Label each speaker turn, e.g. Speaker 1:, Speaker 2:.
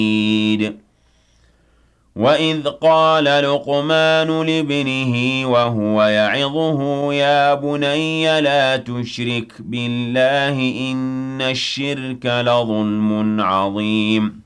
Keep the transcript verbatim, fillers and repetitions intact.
Speaker 1: وَإِذْ قَالَ لُقْمَانُ لِابْنِهِ وَهُوَ يَعِظُهُ يَا بُنَيَّ لَا تُشْرِكْ بِاللَّهِ إِنَّ الشِّرْكَ لَظُلْمٌ عَظِيمٌ